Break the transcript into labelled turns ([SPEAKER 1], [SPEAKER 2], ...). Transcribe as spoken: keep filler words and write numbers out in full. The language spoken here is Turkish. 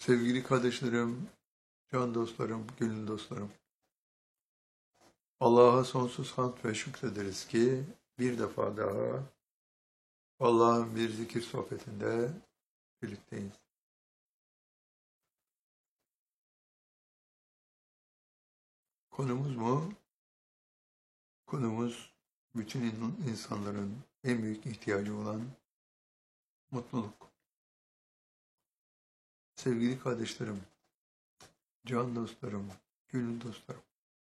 [SPEAKER 1] Sevgili kardeşlerim, can dostlarım, gönül dostlarım. Allah'a sonsuz hamd ve şükrederiz ki bir defa daha Allah'ın bir zikir sohbetinde birlikteyiz. Konumuz mu? Konumuz bütün insanların en büyük ihtiyacı olan mutluluk. Sevgili kardeşlerim, can dostlarım, gönül dostlarım.